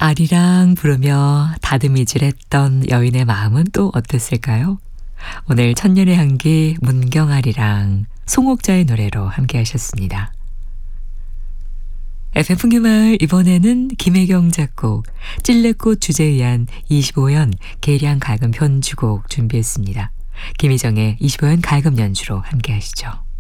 아리랑 부르며 다듬이질했던 여인의 마음은 또 어땠을까요? 오늘 천년의 향기 문경아리랑 송옥자의 노래로 함께 하셨습니다. FM 풍류마을 이번에는 김혜경 작곡 찔레꽃 주제에 의한 25연 계량 갈금 편주곡 준비했습니다. 김희정의 25연 갈금 연주로 함께 하시죠.